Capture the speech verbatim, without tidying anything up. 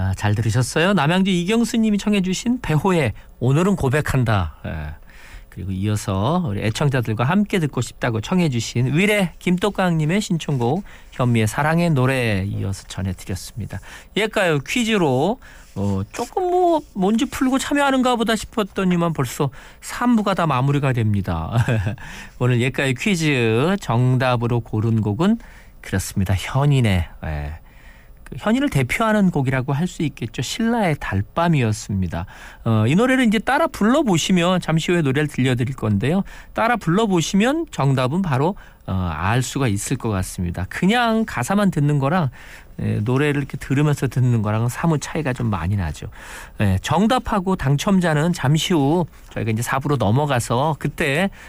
아, 잘 들으셨어요? 남양주 이경수님이 청해 주신 배호의 오늘은 고백한다. 예. 그리고 이어서 우리 애청자들과 함께 듣고 싶다고 청해 주신 위례 김똑강님의 신청곡 현미의 사랑의 노래 이어서 전해드렸습니다. 옛가요 퀴즈로 어, 조금 뭐 뭔지 풀고 참여하는가 보다 싶었더니만 벌써 삼 부가 다 마무리가 됩니다. 오늘 옛가요 퀴즈 정답으로 고른 곡은 그렇습니다. 현인의 예. 현인을 대표하는 곡이라고 할 수 있겠죠. 신라의 달밤이었습니다. 어, 이 노래를 이제 따라 불러보시면 잠시 후에 노래를 들려드릴 건데요. 따라 불러보시면 정답은 바로 어, 알 수가 있을 것 같습니다. 그냥 가사만 듣는 거랑 에, 노래를 이렇게 들으면서 듣는 거랑은 사뭇 차이가 좀 많이 나죠. 에, 정답하고 당첨자는 잠시 후 저희가 이제 사 부로 넘어가서 그때